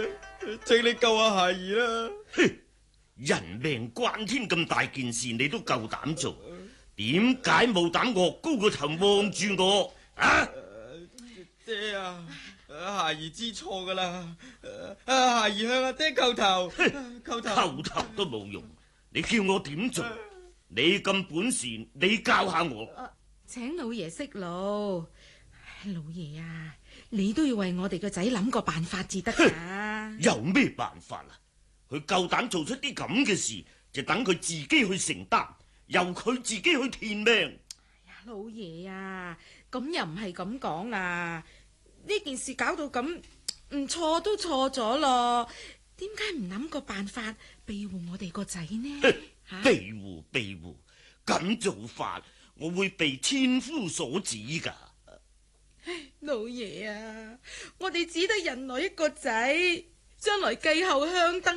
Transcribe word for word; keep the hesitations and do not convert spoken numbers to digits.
請你救下孩兒啦！ 哼，人命關天咁大件事你都夠膽做，點解冇膽惡高個頭望住我啊？ 爹啊，孩兒知錯噶啦，孩兒向阿爹叩頭，叩頭， 叩頭都冇用，你叫我點做？你咁本事，你教下我。 啊、請老爺息怒，老爺啊，你都要為我哋個仔諗個辦法至得噶。 有咩辦法啊？佢夠膽做出啲咁嘅事，就等佢自己去承擔，由佢自己去填命。 哎呀，老爺啊，咁又唔係咁講啊！呢件事搞到咁，唔錯都錯咗咯。點解唔諗個辦法庇護我哋個仔呢？ 庇護庇護，咁做法我會被千夫所指噶。 老爺啊，我哋只得人來一個仔，將來繼後香燈